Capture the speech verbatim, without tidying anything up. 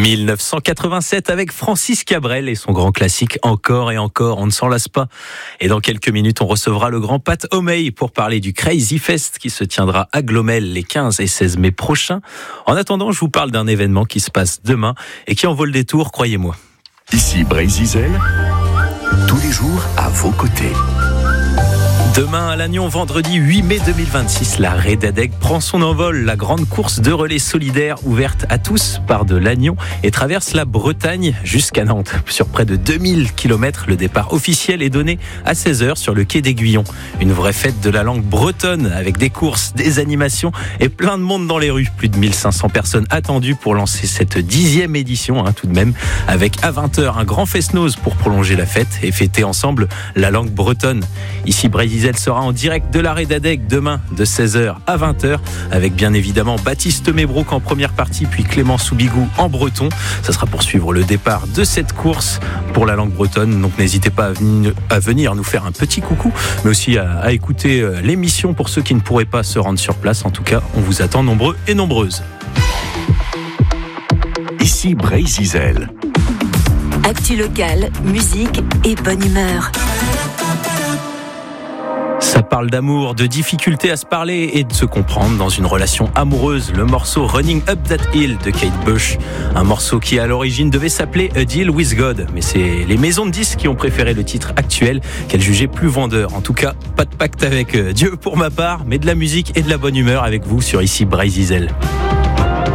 mille neuf cent quatre-vingt-sept avec Francis Cabrel et son grand classique Encore et encore, on ne s'en lasse pas. Et dans quelques minutes, on recevra le grand Pat O'May pour parler du Crazy Fest qui se tiendra à Glomel les quinze et seize mai prochains. En attendant, je vous parle d'un événement qui se passe demain et qui en vaut le détour, croyez-moi. Ici Brésil, tous les jours à vos côtés. Demain à Lannion, vendredi huit mai deux mille vingt-six, la Redadeg prend son envol. La grande course de relais solidaire ouverte à tous part de Lannion et traverse la Bretagne jusqu'à Nantes. Sur près de deux mille kilomètres, le départ officiel est donné à seize heures sur le quai d'Aiguillon. Une vraie fête de la langue bretonne avec des courses, des animations et plein de monde dans les rues. Plus de mille cinq cents personnes attendues pour lancer cette dixième édition, hein, tout de même, avec à vingt heures un grand fest-noz pour prolonger la fête et fêter ensemble la langue bretonne. Ici, Brésil sera en direct de la Redadeg demain de seize heures à vingt heures avec bien évidemment Baptiste Mébrouk en première partie puis Clément Soubigou en breton. Ça sera pour suivre le départ de cette course pour la langue bretonne. Donc n'hésitez pas à venir, à venir nous faire un petit coucou mais aussi à, à écouter l'émission pour ceux qui ne pourraient pas se rendre sur place. En tout cas, on vous attend nombreux et nombreuses. Ici Brésil. Actu locale, musique et bonne humeur. Ça parle d'amour, de difficulté à se parler et de se comprendre dans une relation amoureuse. Le morceau Running Up That Hill de Kate Bush. Un morceau qui à l'origine devait s'appeler A Deal With God. Mais c'est les maisons de disques qui ont préféré le titre actuel qu'elles jugeaient plus vendeur. En tout cas, pas de pacte avec Dieu pour ma part, mais de la musique et de la bonne humeur avec vous sur Ici Brésil.